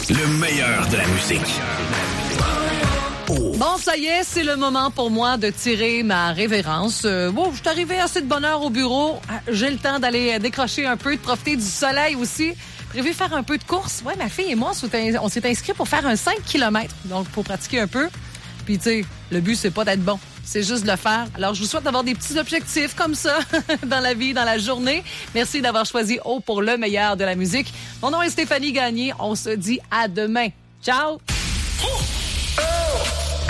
Le meilleur de la musique. Bon, ça y est, c'est le moment pour moi de tirer ma révérence. Je suis arrivée assez de bonne heure au bureau. J'ai le temps d'aller décrocher un peu, de profiter du soleil aussi. Prévu faire un peu de course. Ouais, ma fille et moi, on s'est inscrits pour faire un 5 km. Donc, pour pratiquer un peu. Puis, tu sais, le but, c'est pas d'être bon. C'est juste de le faire. Alors, je vous souhaite d'avoir des petits objectifs comme ça dans la vie, dans la journée. Merci d'avoir choisi O pour le meilleur de la musique. Mon nom est Stéphanie Gagné. On se dit à demain. Ciao!